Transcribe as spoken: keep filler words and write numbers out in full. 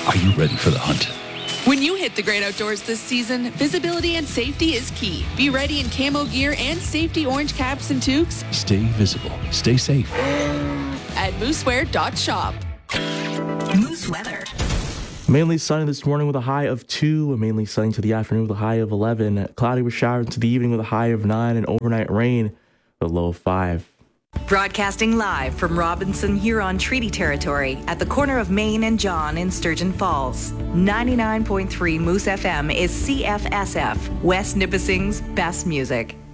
Are you ready for the hunt? When you hit the great outdoors this season, visibility and safety is key. Be ready in camo gear and safety orange caps and toques. Stay visible. Stay safe. At moosewear dot shop. Moose weather. Mainly sunny this morning with a high of two, and mainly sunny to the afternoon with a high of eleven. Cloudy with showers into the evening with a high of nine, and overnight rain with a low of five. Broadcasting live from Robinson Huron Treaty Territory at the corner of Main and John in Sturgeon Falls. ninety-nine point three Moose F M is C F S F, West Nipissing's best music.